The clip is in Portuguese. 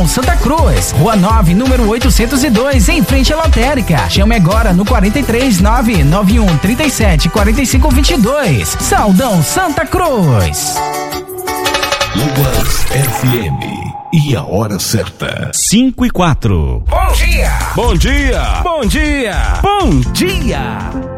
Santa Cruz, Rua 9, número 802, em frente à lotérica. Chame agora no 43991374522. Saldão Santa Cruz. Lubas FM e a hora certa. 5:04. Bom dia. Bom dia. Bom dia. Bom dia.